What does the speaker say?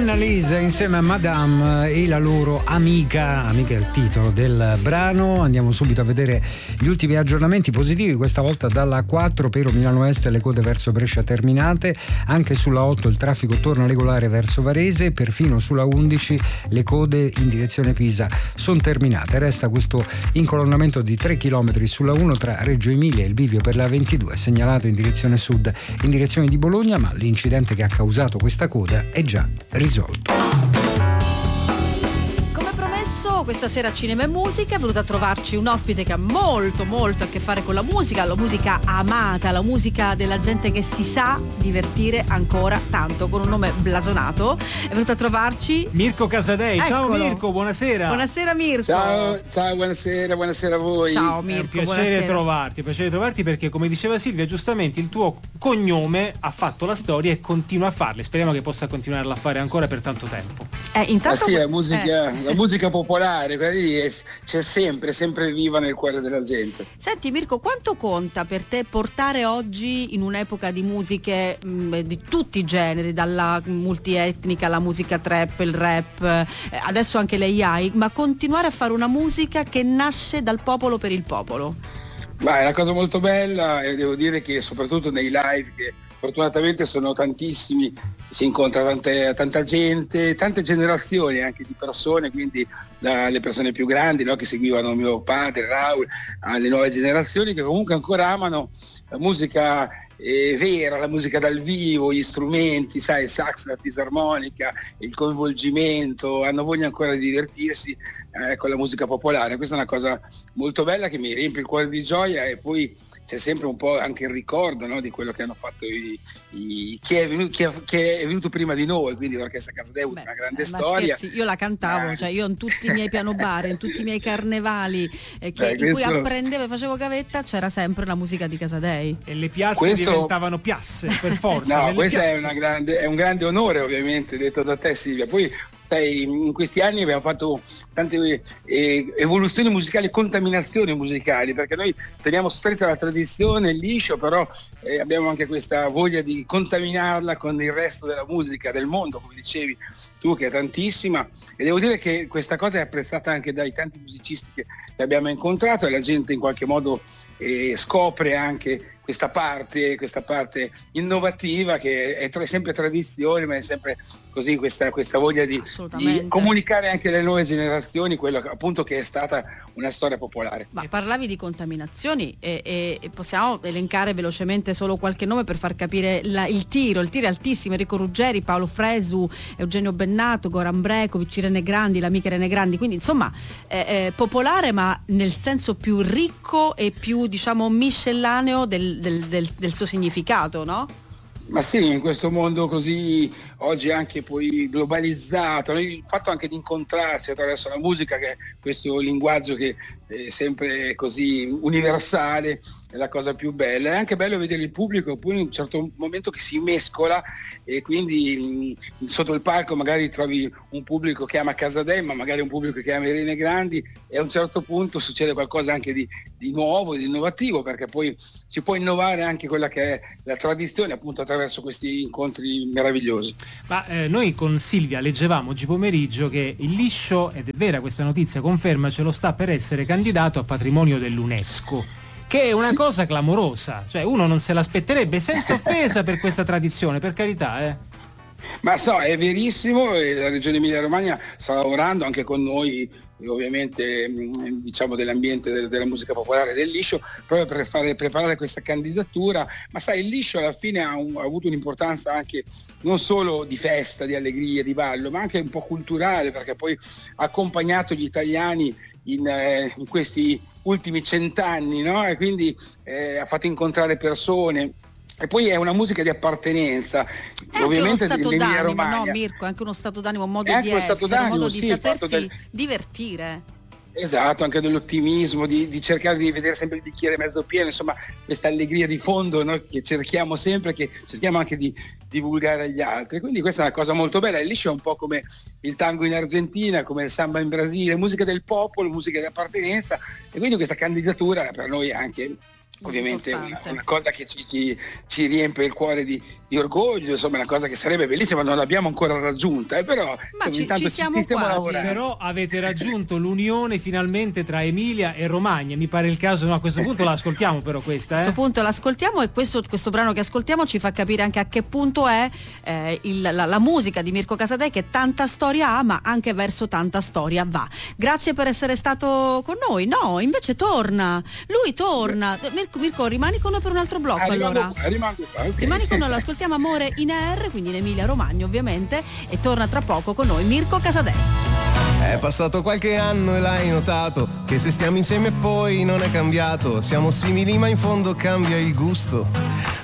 Annalisa insieme a Madame e la loro amica è il titolo del brano. Andiamo subito a vedere gli ultimi aggiornamenti positivi, questa volta dalla 4 per Milano Est le code verso Brescia terminate, anche sulla 8 il traffico torna regolare verso Varese, perfino sulla 11 le code in direzione Pisa sono terminate. Resta questo incolonnamento di 3 km sulla 1 tra Reggio Emilia e il bivio per la 22 segnalato in direzione sud in direzione di Bologna, ma l'incidente che ha causato questa coda è già risolto. Come promesso, questa sera Cinema e Musica è venuta a trovarci un ospite che ha molto a che fare con la musica amata, la musica della gente che si sa divertire ancora tanto, con un nome blasonato. È venuto a trovarci Mirko Casadei. Eccolo. Ciao Mirko, buonasera. Buonasera Mirko. Ciao, buonasera a voi. Ciao Mirko, piacere trovarti perché, come diceva Silvia giustamente, il tuo cognome ha fatto la storia e continua a farla. Speriamo che possa continuarla a fare ancora per tanto tempo. Intanto la musica popolare, quella lì c'è sempre viva nel cuore della gente. Senti Mirko, quanto conta per te portare oggi, in un'epoca di musiche di tutti i generi, dalla multietnica alla musica trap, il rap, adesso anche le AI, ma continuare a fare una musica che nasce dal popolo per il popolo? È una cosa molto bella e devo dire che soprattutto nei live, che fortunatamente sono tantissimi, si incontra tanta gente, tante generazioni anche di persone, quindi dalle persone più grandi, no, che seguivano mio padre, Raul, alle nuove generazioni che comunque ancora amano la musica vera, la musica dal vivo, gli strumenti, sai, il sax, la fisarmonica, il coinvolgimento, hanno voglia ancora di divertirsi con la musica popolare. Questa è una cosa molto bella che mi riempie il cuore di gioia, e poi c'è sempre un po' anche il ricordo, no, di quello che hanno fatto chi è venuto prima di noi, quindi l'Orchestra Casadei ha avuto una grande storia. Scherzi, io la cantavo, cioè io in tutti i miei piano bar, in tutti i miei carnevali in cui apprendevo e facevo gavetta, c'era sempre la musica di Casadei. E le piazze diventavano piasse per forza. No, questo è un grande onore, ovviamente, detto da te Silvia. Poi sai, in questi anni abbiamo fatto tante evoluzioni musicali, contaminazioni musicali, perché noi teniamo stretta la tradizione, il liscio, però abbiamo anche questa voglia di contaminarla con il resto della musica del mondo, come dicevi tu, che è tantissima, e devo dire che questa cosa è apprezzata anche dai tanti musicisti che abbiamo incontrato, e la gente in qualche modo scopre anche questa parte innovativa che è sempre tradizione, ma è sempre così, questa voglia di comunicare anche alle nuove generazioni quello appunto che è stata una storia popolare. Ma parlavi di contaminazioni e possiamo elencare velocemente solo qualche nome per far capire il tiro è altissimo: Enrico Ruggeri, Paolo Fresu, Eugenio Bennato, Goran Bregovic, Irene Grandi, l'amica Irene Grandi, quindi insomma popolare, ma nel senso più ricco e più, diciamo, miscellaneo del suo significato, no? Ma sì, in questo mondo così oggi anche poi globalizzato, il fatto anche di incontrarsi attraverso la musica, che è questo linguaggio che è sempre così universale, è la cosa più bella. È anche bello vedere il pubblico poi in un certo momento che si mescola, e quindi sotto il palco magari trovi un pubblico che ama Casadei, ma magari un pubblico che ama Irene Grandi, e a un certo punto succede qualcosa anche di nuovo, di innovativo, perché poi si può innovare anche quella che è la tradizione, appunto attraverso questi incontri meravigliosi. Ma noi con Silvia leggevamo oggi pomeriggio che il liscio, ed è vera questa notizia, confermacelo, sta per essere candidato a patrimonio dell'UNESCO, che è una cosa clamorosa, cioè uno non se l'aspetterebbe, senza offesa per questa tradizione, per carità. Ma è verissimo, e la Regione Emilia-Romagna sta lavorando anche con noi, ovviamente diciamo dell'ambiente della musica popolare del liscio, proprio per preparare questa candidatura. Ma sai, il liscio alla fine ha avuto un'importanza anche non solo di festa, di allegria, di ballo, ma anche un po' culturale, perché poi ha accompagnato gli italiani in questi ultimi 100 anni, no? E quindi ha fatto incontrare persone. E poi è una musica di appartenenza, è ovviamente anche uno stato d'animo, Romagna. no Mirko? È anche uno stato d'animo, un modo di essere, un modo di sapersi divertire. Esatto, anche dell'ottimismo, di cercare di vedere sempre il bicchiere mezzo pieno, insomma questa allegria di fondo, no? Che cerchiamo sempre, che cerchiamo anche di divulgare agli altri. Quindi questa è una cosa molto bella. Il liscio è un po' come il tango in Argentina, come il samba in Brasile, musica del popolo, musica di appartenenza, e quindi questa candidatura per noi anche ovviamente una cosa che ci riempie il cuore di orgoglio, insomma, una cosa che sarebbe bellissima, ma non l'abbiamo ancora raggiunta, però ma ci siamo quasi. Però avete raggiunto l'unione finalmente tra Emilia e Romagna, mi pare il caso, no, a questo punto l'ascoltiamo però questa. A questo punto l'ascoltiamo, e questo brano che ascoltiamo ci fa capire anche a che punto è la musica di Mirko Casadei, che tanta storia ha, ma anche verso tanta storia va. Grazie per essere stato con noi. No, invece lui torna. Mirko, rimani con noi per un altro blocco. Rimango qua, okay. Rimani con noi, lo ascoltiamo Amore in AR, quindi in Emilia Romagna ovviamente, e torna tra poco con noi Mirko Casadei. È passato qualche anno e l'hai notato, che se stiamo insieme poi non è cambiato, siamo simili ma in fondo cambia il gusto.